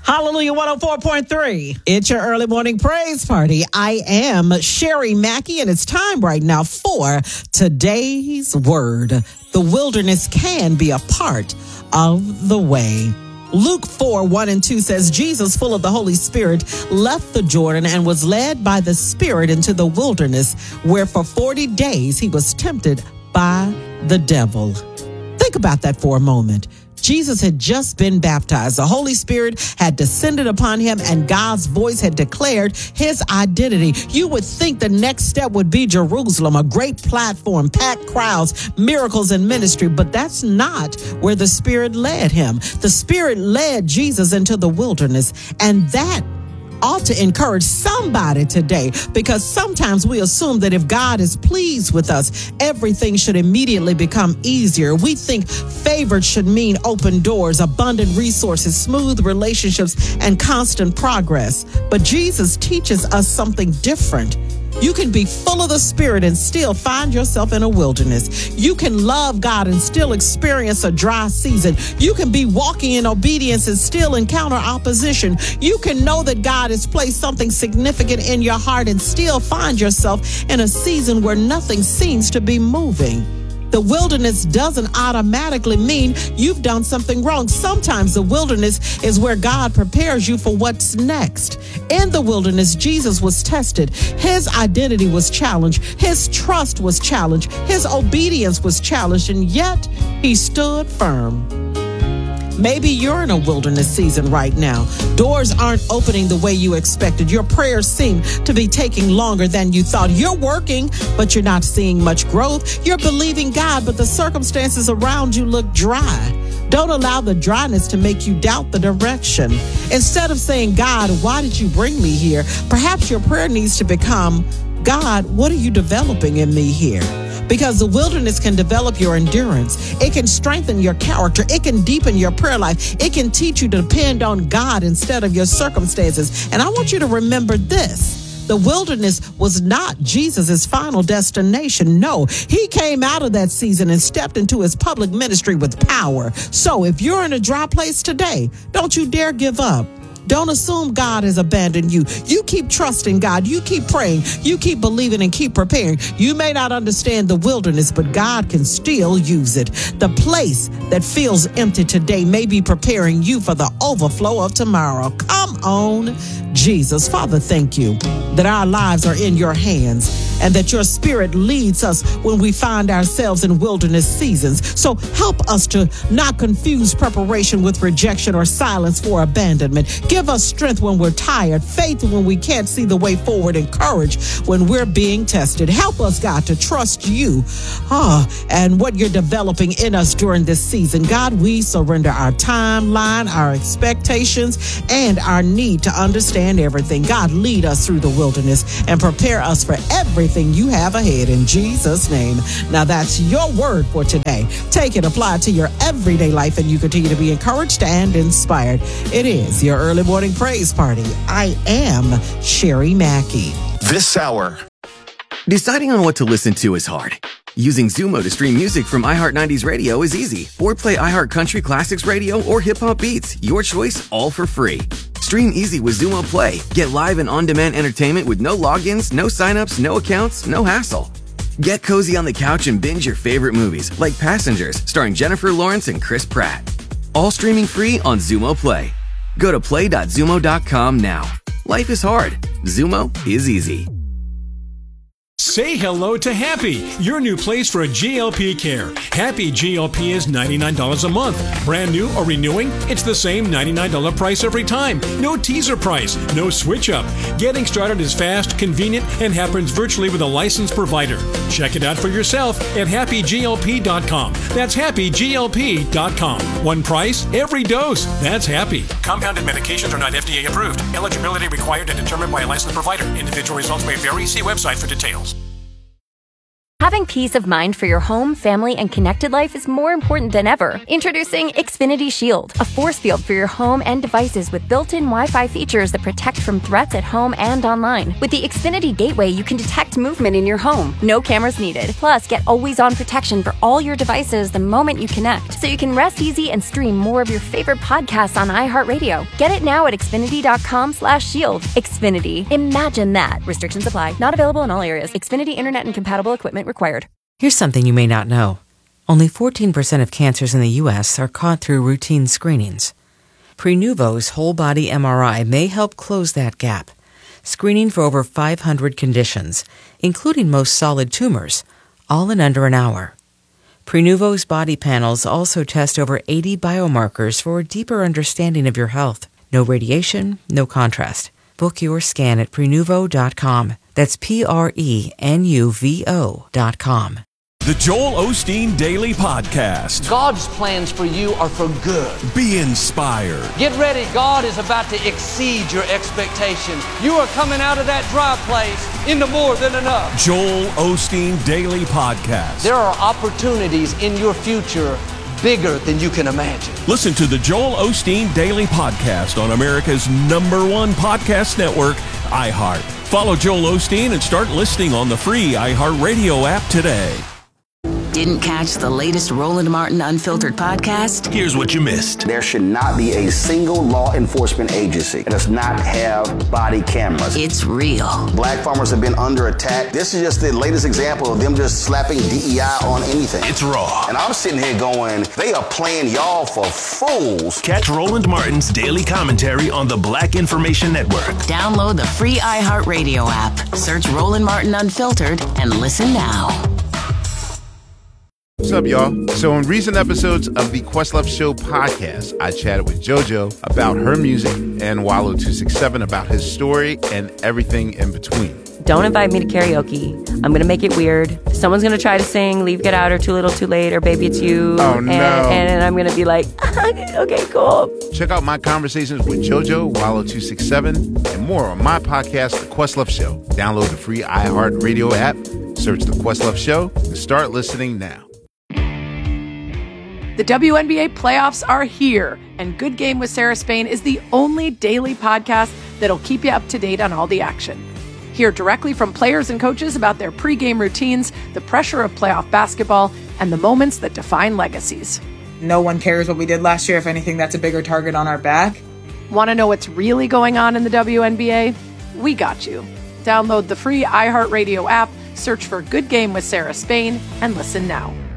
Hallelujah 104.3. It's your early morning praise party. I am Sherry Mackey, and it's time right now for today's word. The wilderness can be a part of the way. Luke 4:1-2 says, Jesus, full of the Holy Spirit, left the Jordan and was led by the Spirit into the wilderness, where for 40 days he was tempted by the devil. Think about that for a moment. Jesus had just been baptized. The Holy Spirit had descended upon him, and God's voice had declared his identity. You would think the next step would be Jerusalem, a great platform, packed crowds, miracles, and ministry, but that's not where the Spirit led him. The Spirit led Jesus into the wilderness, and that ought to encourage somebody today, because sometimes we assume that if God is pleased with us, everything should immediately become easier. We think favored should mean open doors, abundant resources, smooth relationships, and constant progress. But Jesus teaches us something different. You can be full of the Spirit and still find yourself in a wilderness. You can love God and still experience a dry season. You can be walking in obedience and still encounter opposition. You can know that God has placed something significant in your heart and still find yourself in a season where nothing seems to be moving. The wilderness doesn't automatically mean you've done something wrong. Sometimes the wilderness is where God prepares you for what's next. In the wilderness, Jesus was tested. His identity was challenged. His trust was challenged. His obedience was challenged, and yet he stood firm. Maybe you're in a wilderness season right now. Doors aren't opening the way you expected. Your prayers seem to be taking longer than you thought. You're working, but you're not seeing much growth. You're believing God, but the circumstances around you look dry. Don't allow the dryness to make you doubt the direction. Instead of saying, God, why did you bring me here? Perhaps your prayer needs to become, God, what are you developing in me here? Because the wilderness can develop your endurance. It can strengthen your character. It can deepen your prayer life. It can teach you to depend on God instead of your circumstances. And I want you to remember this. The wilderness was not Jesus' final destination. No, he came out of that season and stepped into his public ministry with power. So if you're in a dry place today, don't you dare give up. Don't assume God has abandoned you. You keep trusting God. You keep praying. You keep believing and keep preparing. You may not understand the wilderness, but God can still use it. The place that feels empty today may be preparing you for the overflow of tomorrow. Come on, Jesus. Father, thank you that our lives are in your hands and that your Spirit leads us when we find ourselves in wilderness seasons. So help us to not confuse preparation with rejection or silence for abandonment. Give us strength when we're tired, faith when we can't see the way forward, and courage when we're being tested. Help us, God, to trust you and what you're developing in us during this season. God, we surrender our timeline, our expectations, and our need to understand everything. God, lead us through the wilderness and prepare us for everything you have ahead in Jesus' name. Now that's your word for today. Take it, apply it to your everyday life, and you continue to be encouraged and inspired. It is your early morning praise party. I am Sherry Mackey. This hour. Deciding on what to listen to is hard. Using Zumo to stream music from iHeart 90s Radio is easy. Or play iHeart Country Classics Radio or Hip Hop Beats. Your choice, all for free. Stream easy with Zumo Play. Get live and on-demand entertainment with no logins, no signups, no accounts, no hassle. Get cozy on the couch and binge your favorite movies, like Passengers, starring Jennifer Lawrence and Chris Pratt. All streaming free on Zumo Play. Go to play.zumo.com now. Life is hard. Zumo is easy. Say hello to Happy, your new place for GLP care. Happy GLP is $99 a month. Brand new or renewing, it's the same $99 price every time. No teaser price, no switch up. Getting started is fast, convenient, and happens virtually with a licensed provider. Check it out for yourself at happyglp.com. That's happyglp.com. One price, every dose. That's Happy. Compounded medications are not FDA approved. Eligibility required and determined by a licensed provider. Individual results may vary. See website for details. Having peace of mind for your home, family, and connected life is more important than ever. Introducing Xfinity Shield, a force field for your home and devices with built-in Wi-Fi features that protect from threats at home and online. With the Xfinity Gateway, you can detect movement in your home. No cameras needed. Plus, get always-on protection for all your devices the moment you connect, so you can rest easy and stream more of your favorite podcasts on iHeartRadio. Get it now at Xfinity.com/shield. Xfinity. Imagine that. Restrictions apply. Not available in all areas. Xfinity Internet and compatible equipment required. Here's something you may not know. Only 14% of cancers in the U.S. are caught through routine screenings. Prenuvo's whole-body MRI may help close that gap, screening for over 500 conditions, including most solid tumors, all in under an hour. Prenuvo's body panels also test over 80 biomarkers for a deeper understanding of your health. No radiation, no contrast. Book your scan at Prenuvo.com. That's Prenuvo.com. The Joel Osteen Daily Podcast. God's plans for you are for good. Be inspired. Get ready. God is about to exceed your expectations. You are coming out of that dry place into more than enough. Joel Osteen Daily Podcast. There are opportunities in your future bigger than you can imagine. Listen to the Joel Osteen Daily Podcast on America's #1 podcast network, iHeart. Follow Joel Osteen and start listening on the free iHeartRadio app today. Didn't catch the latest Roland Martin Unfiltered podcast? Here's what you missed. There should not be a single law enforcement agency that does not have body cameras. It's real. Black farmers have been under attack. This is just the latest example of them just slapping DEI on anything. It's raw. And I'm sitting here going, they are playing y'all for fools. Catch Roland Martin's daily commentary on the Black Information Network. Download the free iHeartRadio app. Search Roland Martin Unfiltered and listen now. What's up, y'all? So in recent episodes of the Questlove Show podcast, I chatted with JoJo about her music and Wallo267 about his story and everything in between. Don't invite me to karaoke. I'm going to make it weird. Someone's going to try to sing Leave, Get Out, or Too Little, Too Late, or Baby It's You. Oh, no. And I'm going to be like, okay, cool. Check out my conversations with JoJo, Wallo267, and more on my podcast, The Questlove Show. Download the free iHeartRadio app, search The Questlove Show, and start listening now. The WNBA playoffs are here, and Good Game with Sarah Spain is the only daily podcast that'll keep you up to date on all the action. Hear directly from players and coaches about their pregame routines, the pressure of playoff basketball, and the moments that define legacies. No one cares what we did last year. If anything, that's a bigger target on our back. Want to know what's really going on in the WNBA? We got you. Download the free iHeartRadio app, search for Good Game with Sarah Spain, and listen now.